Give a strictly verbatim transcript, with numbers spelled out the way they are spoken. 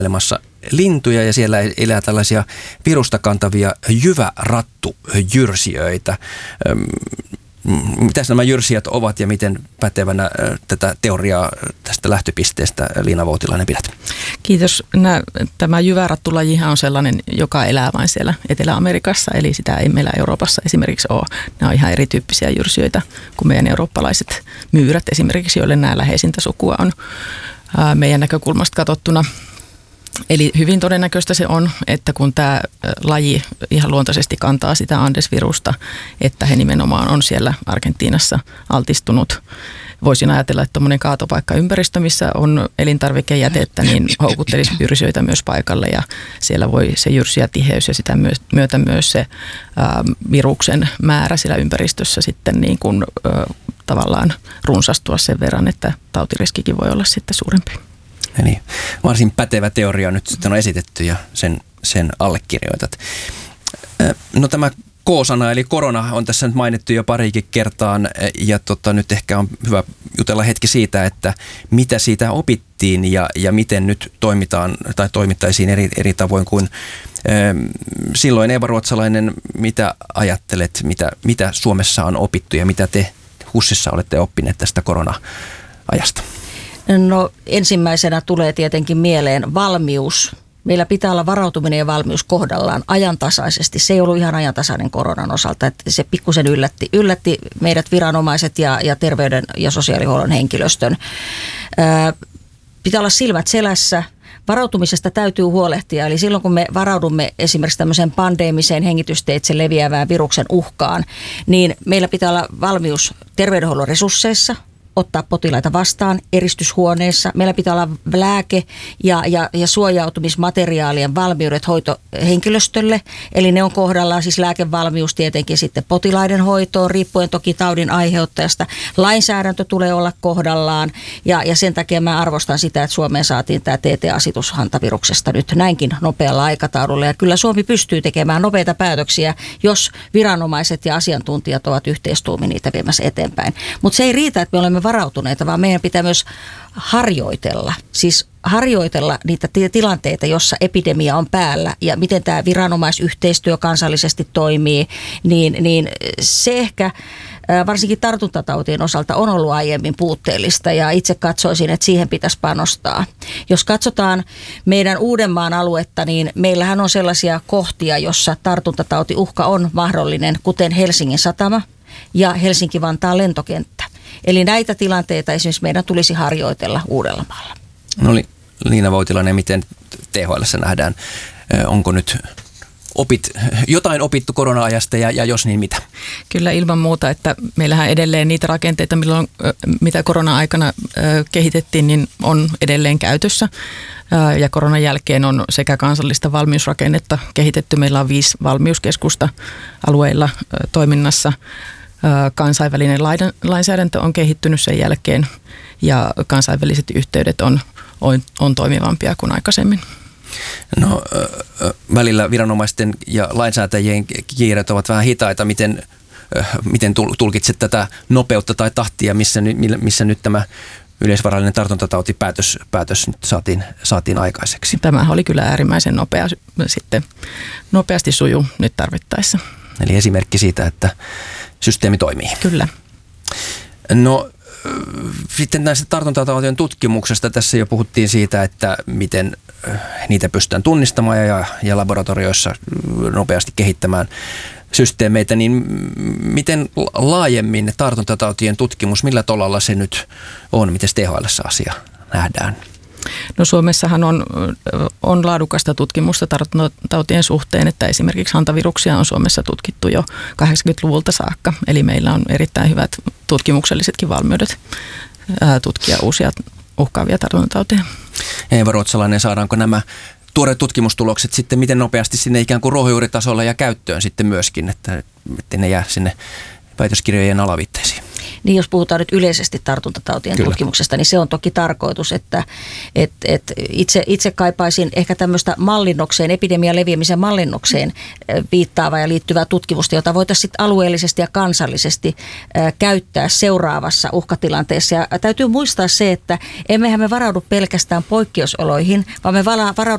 lintuja ja siellä elää tällaisia virusta kantavia jyvärattujyrsijöitä. Mitä nämä jyrsijät ovat ja miten pätevänä tätä teoriaa tästä lähtöpisteestä Liina Voutilainen pidät? Kiitos. Nämä, tämä jyvärattulajihan on sellainen, joka elää vain siellä Etelä-Amerikassa, eli sitä ei meillä Euroopassa esimerkiksi ole. Nämä on ihan erityyppisiä jyrsijöitä kuin meidän eurooppalaiset myyrät esimerkiksi, joille nämä läheisintä sukua on meidän näkökulmasta katsottuna. Eli hyvin todennäköistä se on, että kun tämä laji ihan luontaisesti kantaa sitä Andes-virusta, että he nimenomaan on siellä Argentiinassa altistunut. Voisin ajatella, että tuommoinen kaatopaikkaympäristö, missä on elintarvikejätettä, niin houkuttelisi jyrsijöitä myös paikalle ja siellä voi se jyrsijätiheys ja sitä myötä myös se ää, viruksen määrä siellä ympäristössä sitten niin kuin, ää, tavallaan runsastua sen verran, että tautiriskikin voi olla sitten suurempi. Eli varsin pätevä teoria nyt sitten on esitetty ja sen, sen allekirjoitat. No tämä K-sana eli korona on tässä nyt mainittu jo parikin kertaan ja tota, nyt ehkä on hyvä jutella hetki siitä, että mitä siitä opittiin ja, ja miten nyt toimitaan tai toimittaisiin eri, eri tavoin kuin silloin. Eeva Ruotsalainen, mitä ajattelet, mitä, mitä Suomessa on opittu ja mitä te HUSissa olette oppineet tästä korona-ajasta? No ensimmäisenä tulee tietenkin mieleen valmius. Meillä pitää olla varautuminen ja valmius kohdallaan ajantasaisesti. Se ei ollut ihan ajantasainen koronan osalta, että se pikkusen yllätti, yllätti meidät viranomaiset ja, ja terveyden ja sosiaalihuollon henkilöstön. Ää, pitää olla silmät selässä. Varautumisesta täytyy huolehtia, eli silloin kun me varaudumme esimerkiksi tämmöiseen pandeemiseen hengitysteitse leviävään viruksen uhkaan, niin meillä pitää olla valmius terveydenhuollon resursseissa, ottaa potilaita vastaan eristyshuoneissa. Meillä pitää olla lääke- ja, ja, ja suojautumismateriaalien valmiudet hoitohenkilöstölle. Eli ne on kohdallaan, siis lääkevalmius tietenkin sitten potilaiden hoitoon, riippuen toki taudin aiheuttajasta. Lainsäädäntö tulee olla kohdallaan ja, ja sen takia mä arvostan sitä, että Suomeen saatiin tämä T T-asetus hantaviruksesta nyt näinkin nopealla aikataululla. Ja kyllä Suomi pystyy tekemään nopeita päätöksiä, jos viranomaiset ja asiantuntijat ovat yhteistuumin niitä viemässä eteenpäin. Mutta se ei riitä, että me olemme varautuneita, vaan meidän pitää myös harjoitella. Siis harjoitella niitä tilanteita, jossa epidemia on päällä ja miten tämä viranomaisyhteistyö kansallisesti toimii, niin, niin se ehkä varsinkin tartuntatautien osalta on ollut aiemmin puutteellista ja itse katsoisin, että siihen pitäisi panostaa. Jos katsotaan meidän Uudenmaan aluetta, niin meillähän on sellaisia kohtia, jossa tartuntatautiuhka on mahdollinen, kuten Helsingin satama ja Helsinki-Vantaan lentokenttä. Eli näitä tilanteita esimerkiksi meidän tulisi harjoitella Uudellamaalla. No Liina Voutilainen, miten T H L:ssä nähdään? Onko nyt opit, jotain opittu korona-ajasta ja, ja jos niin mitä? Kyllä ilman muuta, että meillähän edelleen niitä rakenteita, milloin, mitä korona-aikana kehitettiin, niin on edelleen käytössä. Ja koronan jälkeen on sekä kansallista valmiusrakennetta kehitetty. Meillä on viisi valmiuskeskusta alueilla toiminnassa. Kansainvälinen lainsäädäntö on kehittynyt sen jälkeen ja kansainväliset yhteydet on, on, on toimivampia kuin aikaisemmin. No välillä viranomaisten ja lainsäätäjien kiireet ovat vähän hitaita. Miten, miten tulkitset tätä nopeutta tai tahtia, missä, missä nyt tämä yleisvarallinen tartuntatautipäätös päätös nyt saatiin, saatiin aikaiseksi? Tämä oli kyllä äärimmäisen nopea, sitten nopeasti sujuu nyt tarvittaessa. Eli esimerkki siitä, että systeemi toimii. Kyllä. No sitten näistä tartuntatautien tutkimuksesta tässä jo puhuttiin siitä, että miten niitä pystytään tunnistamaan ja, ja laboratorioissa nopeasti kehittämään systeemeitä, niin miten laajemmin tartuntatautien tutkimus, millä tolalla se nyt on, miten T H L:ssä asia nähdään? No Suomessahan on, on laadukasta tutkimusta tartuntatautien suhteen, että esimerkiksi hantaviruksia on Suomessa tutkittu jo kahdeksankymmentäluvulta saakka. Eli meillä on erittäin hyvät tutkimuksellisetkin valmiudet ää, tutkia uusia uhkaavia tartuntatauteja. Eeva Ruotsalainen, saadaanko nämä tuoreet tutkimustulokset sitten miten nopeasti sinne ikään kuin ruohonjuuritasolla ja käyttöön sitten myöskin, että, että ne jää sinne väitöskirjojen alaviitteisiin? Niin jos puhutaan nyt yleisesti tartuntatautien Kyllä. tutkimuksesta, niin se on toki tarkoitus, että et, et itse, itse kaipaisin ehkä tämmöistä mallinnokseen, epidemian leviämisen mallinnokseen viittaavaa ja liittyvää tutkimusta, jota voitaisiin sitten alueellisesti ja kansallisesti ää, käyttää seuraavassa uhkatilanteessa. Ja täytyy muistaa se, että emmehän me varaudu pelkästään poikkeusoloihin, vaan me varaudumme